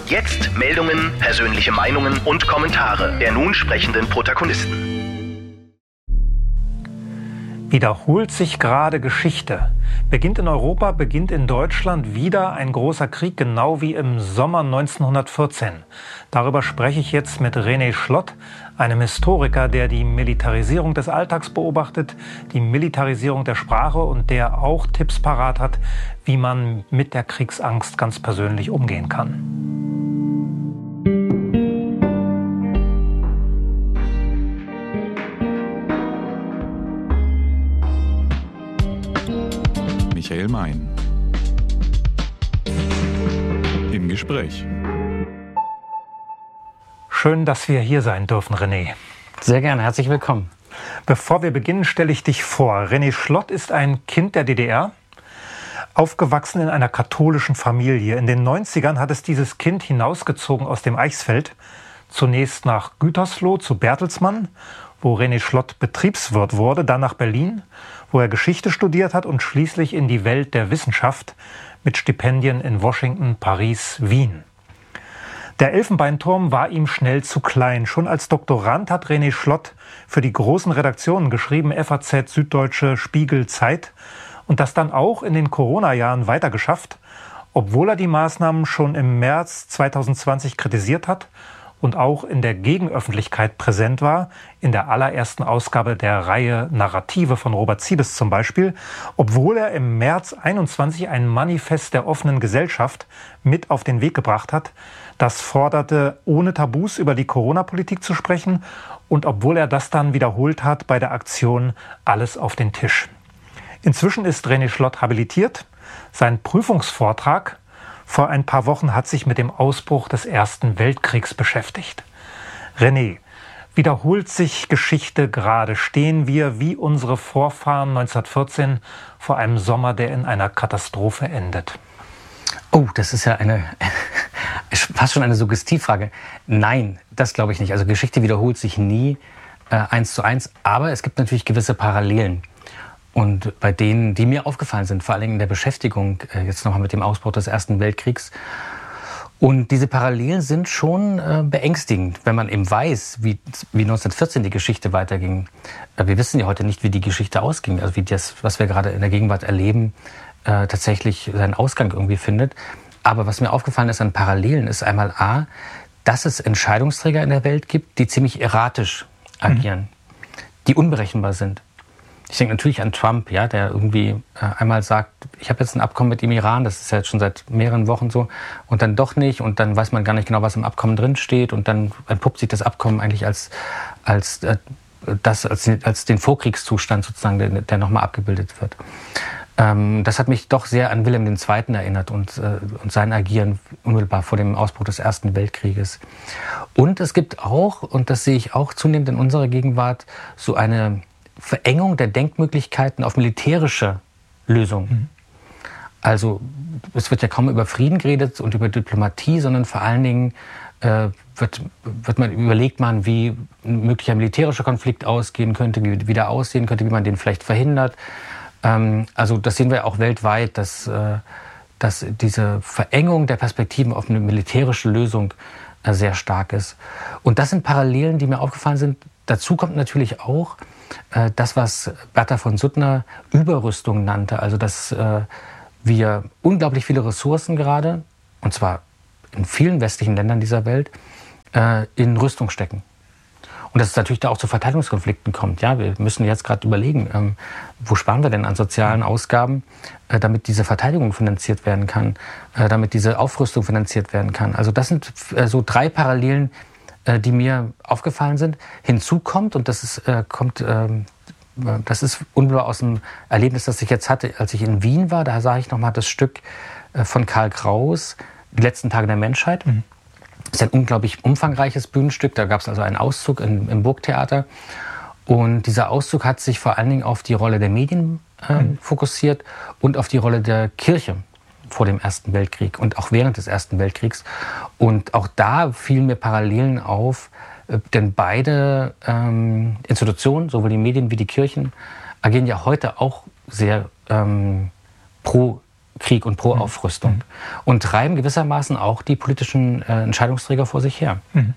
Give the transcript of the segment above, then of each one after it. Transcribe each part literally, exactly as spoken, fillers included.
Jetzt Meldungen, persönliche Meinungen und Kommentare der nun sprechenden Protagonisten. Wiederholt sich gerade Geschichte? Beginnt in Europa, beginnt in Deutschland wieder ein großer Krieg, genau wie im Sommer neunzehnhundertvierzehn. Darüber spreche ich jetzt mit René Schlott, einem Historiker, der die Militarisierung des Alltags beobachtet, die Militarisierung der Sprache und der auch Tipps parat hat, wie man mit der Kriegsangst ganz persönlich umgehen kann. Michael Mein. Im Gespräch. Schön, dass wir hier sein dürfen, René. Sehr gerne, herzlich willkommen. Bevor wir beginnen, stelle ich dich vor. René Schlott ist ein Kind der D D R, aufgewachsen in einer katholischen Familie. In den neunzigern hat es dieses Kind hinausgezogen aus dem Eichsfeld, zunächst nach Gütersloh zu Bertelsmann, wo René Schlott Betriebswirt wurde, dann nach Berlin, wo er Geschichte studiert hat und schließlich in die Welt der Wissenschaft mit Stipendien in Washington, Paris, Wien. Der Elfenbeinturm war ihm schnell zu klein. Schon als Doktorand hat René Schlott für die großen Redaktionen geschrieben, F A Z, Süddeutsche, Spiegel, Zeit, und das dann auch in den Corona-Jahren weitergeschafft, obwohl er die Maßnahmen schon im März zweitausendzwanzig kritisiert hat und auch in der Gegenöffentlichkeit präsent war, in der allerersten Ausgabe der Reihe Narrative von Robert Siebes zum Beispiel, obwohl er im März einundzwanzig ein Manifest der offenen Gesellschaft mit auf den Weg gebracht hat, das forderte, ohne Tabus über die Corona-Politik zu sprechen, und obwohl er das dann wiederholt hat bei der Aktion Alles auf den Tisch. Inzwischen ist René Schlott habilitiert. Sein Prüfungsvortrag vor ein paar Wochen hat sich mit dem Ausbruch des Ersten Weltkriegs beschäftigt. René, wiederholt sich Geschichte gerade? Stehen wir wie unsere Vorfahren neunzehnhundertvierzehn vor einem Sommer, der in einer Katastrophe endet? Oh, das ist ja eine fast schon eine Suggestivfrage. Nein, das glaube ich nicht. Also Geschichte wiederholt sich nie äh, eins zu eins, aber es gibt natürlich gewisse Parallelen. Und bei denen, die mir aufgefallen sind, vor allem in der Beschäftigung, äh, jetzt nochmal mit dem Ausbruch des Ersten Weltkriegs. Und diese Parallelen sind schon äh, beängstigend, wenn man eben weiß, wie, wie neunzehnhundertvierzehn die Geschichte weiterging. Äh, wir wissen ja heute nicht, wie die Geschichte ausging, also wie das, was wir gerade in der Gegenwart erleben, äh, tatsächlich seinen Ausgang irgendwie findet. Aber was mir aufgefallen ist an Parallelen, ist einmal A, dass es Entscheidungsträger in der Welt gibt, die ziemlich erratisch agieren, mhm. die unberechenbar sind. Ich denke natürlich an Trump, ja, der irgendwie äh, einmal sagt, ich habe jetzt ein Abkommen mit dem Iran, das ist ja jetzt schon seit mehreren Wochen so, und dann doch nicht, und dann weiß man gar nicht genau, was im Abkommen drin steht, und dann entpuppt sich das Abkommen eigentlich als, als, äh, das, als, als den Vorkriegszustand sozusagen, der, der nochmal abgebildet wird. Ähm, das hat mich doch sehr an Wilhelm der Zweite erinnert und, äh, und sein Agieren unmittelbar vor dem Ausbruch des Ersten Weltkrieges. Und es gibt auch, und das sehe ich auch zunehmend in unserer Gegenwart, so eine Verengung der Denkmöglichkeiten auf militärische Lösungen. Mhm. Also es wird ja kaum über Frieden geredet und über Diplomatie, sondern vor allen Dingen äh, wird, wird man, überlegt man, wie ein möglicher militärischer Konflikt ausgehen könnte, wie, wie der aussehen könnte, wie man den vielleicht verhindert. Ähm, also das sehen wir auch weltweit, dass, äh, dass diese Verengung der Perspektiven auf eine militärische Lösung äh, sehr stark ist. Und das sind Parallelen, die mir aufgefallen sind. Dazu kommt natürlich auch äh, das, was Bertha von Suttner Überrüstung nannte. Also dass äh, wir unglaublich viele Ressourcen gerade, und zwar in vielen westlichen Ländern dieser Welt, äh, in Rüstung stecken. Und dass es natürlich da auch zu Verteidigungskonflikten kommt. Ja, wir müssen jetzt gerade überlegen, ähm, wo sparen wir denn an sozialen Ausgaben, äh, damit diese Verteidigung finanziert werden kann, äh, damit diese Aufrüstung finanziert werden kann. Also das sind äh, so drei Parallelen, äh, die mir aufgefallen sind. Hinzu kommt, und das ist, äh, kommt, äh, das ist unmittelbar aus dem Erlebnis, das ich jetzt hatte, als ich in Wien war. Da sah ich nochmal das Stück äh, von Karl Kraus, Die letzten Tage der Menschheit. Mhm. Das ist ein unglaublich umfangreiches Bühnenstück. Da gab es also einen Auszug in, im Burgtheater. Und dieser Auszug hat sich vor allen Dingen auf die Rolle der Medien äh, mhm. fokussiert und auf die Rolle der Kirche vor dem Ersten Weltkrieg und auch während des Ersten Weltkriegs. Und auch da fielen mir Parallelen auf, äh, denn beide ähm, Institutionen, sowohl die Medien wie die Kirchen, agieren ja heute auch sehr ähm, pro Krieg und pro Aufrüstung mhm. und treiben gewissermaßen auch die politischen äh, Entscheidungsträger vor sich her. Mhm.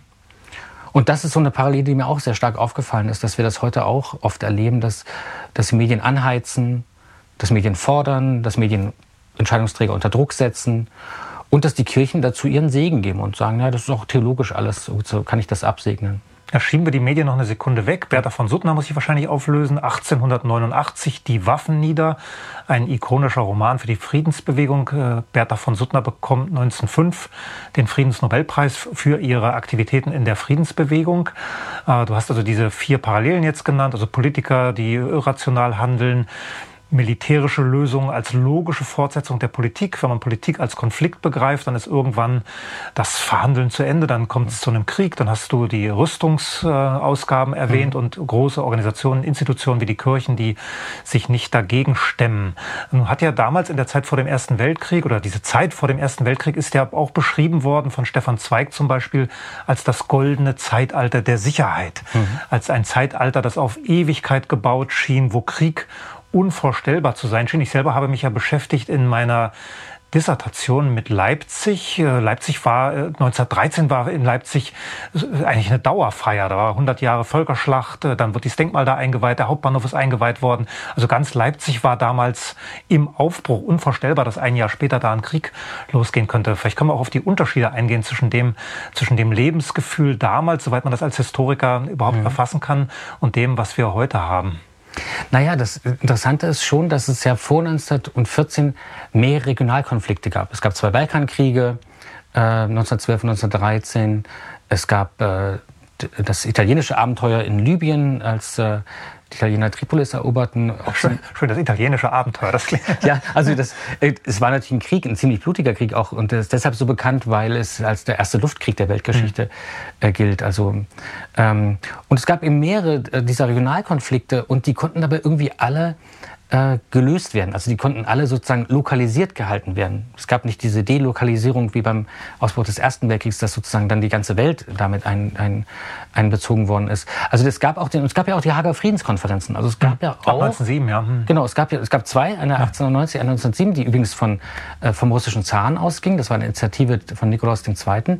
Und das ist so eine Parallele, die mir auch sehr stark aufgefallen ist, dass wir das heute auch oft erleben, dass, dass Medien anheizen, dass Medien fordern, dass Medien Entscheidungsträger unter Druck setzen und dass die Kirchen dazu ihren Segen geben und sagen, ja, das ist auch theologisch alles, so kann ich das absegnen. Da schieben wir die Medien noch eine Sekunde weg. Bertha von Suttner muss ich wahrscheinlich auflösen. achtzehnhundertneunundachtzig, Die Waffen nieder. Ein ikonischer Roman für die Friedensbewegung. Bertha von Suttner bekommt neunzehnhundertfünf den Friedensnobelpreis für ihre Aktivitäten in der Friedensbewegung. Du hast also diese vier Parallelen jetzt genannt. Also Politiker, die irrational handeln. Militärische Lösungen als logische Fortsetzung der Politik. Wenn man Politik als Konflikt begreift, dann ist irgendwann das Verhandeln zu Ende, dann kommt es zu einem Krieg, dann hast du die Rüstungsausgaben erwähnt mhm. und große Organisationen, Institutionen wie die Kirchen, die sich nicht dagegen stemmen. Nun hat ja damals in der Zeit vor dem Ersten Weltkrieg oder diese Zeit vor dem Ersten Weltkrieg ist ja auch beschrieben worden von Stefan Zweig zum Beispiel als das goldene Zeitalter der Sicherheit. Mhm. Als ein Zeitalter, das auf Ewigkeit gebaut schien, wo Krieg unvorstellbar zu sein schien. Ich selber habe mich ja beschäftigt in meiner Dissertation mit Leipzig. Leipzig war, neunzehnhundertdreizehn war in Leipzig eigentlich eine Dauerfeier. Da war hundert Jahre Völkerschlacht, dann wird das Denkmal da eingeweiht, der Hauptbahnhof ist eingeweiht worden. Also ganz Leipzig war damals im Aufbruch. Unvorstellbar, dass ein Jahr später da ein Krieg losgehen könnte. Vielleicht können wir auch auf die Unterschiede eingehen zwischen dem, zwischen dem Lebensgefühl damals, soweit man das als Historiker überhaupt mhm. erfassen kann, und dem, was wir heute haben. Naja, das Interessante ist schon, dass es ja vor neunzehnhundertvierzehn mehr Regionalkonflikte gab. Es gab zwei Balkankriege, äh, neunzehnhundertzwölf und neunzehnhundertdreizehn. Es gab äh, das italienische Abenteuer in Libyen, als äh, die Italiener Tripolis eroberten. Schön, schön, das italienische Abenteuer. Das klingt. Ja, also das, es war natürlich ein Krieg, ein ziemlich blutiger Krieg auch, und das ist deshalb so bekannt, weil es als der erste Luftkrieg der Weltgeschichte mhm. äh, gilt. Also ähm, und es gab eben mehrere äh, dieser Regionalkonflikte, und die konnten aber irgendwie alle äh, gelöst werden. Also die konnten alle sozusagen lokalisiert gehalten werden. Es gab nicht diese Delokalisierung wie beim Ausbruch des Ersten Weltkriegs, dass sozusagen dann die ganze Welt damit ein, ein, einbezogen worden ist. Also es gab auch den, es gab ja auch die Hager Friedenskonferenzen. Also es gab ja, ja auch neunzehnhundertsieben, ja. Hm. Genau, es gab ja, es gab zwei, eine achtzehnhundertneunzig, eine neunzehnhundertsieben, die übrigens von äh, vom russischen Zaren ausging. Das war eine Initiative von Nikolaus der Zweite.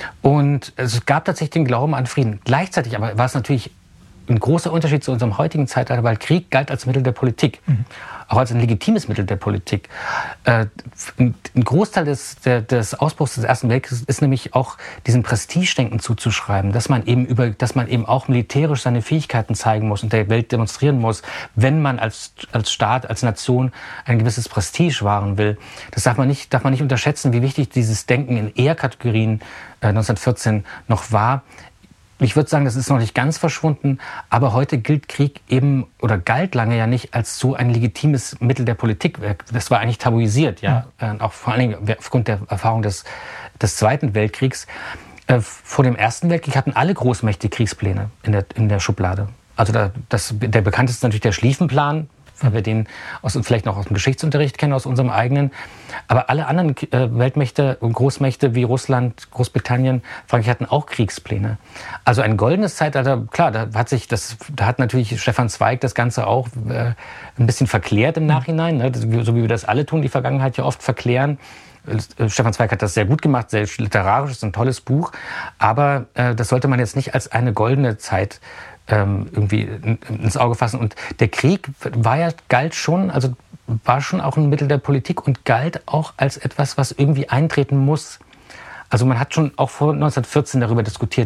Und es gab tatsächlich den Glauben an Frieden. Gleichzeitig aber war es natürlich ein großer Unterschied zu unserem heutigen Zeitalter, weil Krieg galt als Mittel der Politik, mhm. auch als ein legitimes Mittel der Politik. Äh, ein Großteil des, der, des Ausbruchs des Ersten Weltkriegs ist nämlich auch diesem Prestigedenken zuzuschreiben, dass man eben über, dass man eben auch militärisch seine Fähigkeiten zeigen muss und der Welt demonstrieren muss, wenn man als, als Staat, als Nation ein gewisses Prestige wahren will. Das darf man nicht, darf man nicht unterschätzen, wie wichtig dieses Denken in Ehrkategorien äh, neunzehnhundertvierzehn noch war. Ich würde sagen, das ist noch nicht ganz verschwunden, aber heute gilt Krieg eben, oder galt lange ja nicht als so ein legitimes Mittel der Politik. Das war eigentlich tabuisiert, ja, mhm. auch vor allen Dingen aufgrund der Erfahrung des, des Zweiten Weltkriegs. Vor dem Ersten Weltkrieg hatten alle Großmächte Kriegspläne in der, in der Schublade. Also da, das, der bekannteste ist natürlich der Schlieffenplan, weil wir den aus, vielleicht noch aus dem Geschichtsunterricht kennen, aus unserem eigenen. Aber alle anderen äh, Weltmächte und Großmächte wie Russland, Großbritannien, Frankreich hatten auch Kriegspläne. Also ein goldenes Zeitalter, klar, da hat sich das, da hat natürlich Stefan Zweig das Ganze auch äh, ein bisschen verklärt im Nachhinein, ne? So wie wir das alle tun, die Vergangenheit ja oft verklären. Stefan Zweig hat das sehr gut gemacht, sehr literarisch, ist ein tolles Buch. Aber äh, das sollte man jetzt nicht als eine goldene Zeit ähm, irgendwie ins Auge fassen. Und der Krieg war ja, galt schon, also war schon auch ein Mittel der Politik und galt auch als etwas, was irgendwie eintreten muss. Also man hat schon auch vor neunzehnhundertvierzehn darüber diskutiert,